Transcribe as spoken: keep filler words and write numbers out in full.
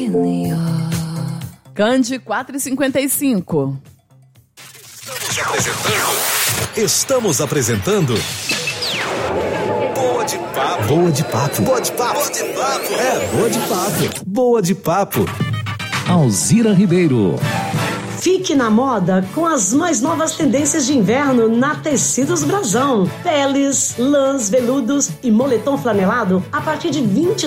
Cande quatro e cinquenta e cinco. Estamos apresentando. Estamos apresentando. Boa de papo. Boa de papo. Boa de papo. Boa de papo. É, boa de papo. Boa de papo. Alzira Ribeiro. Fique na moda com as mais novas tendências de inverno na Tecidos Brasão. Peles, lãs, veludos e moletom flanelado a partir de vinte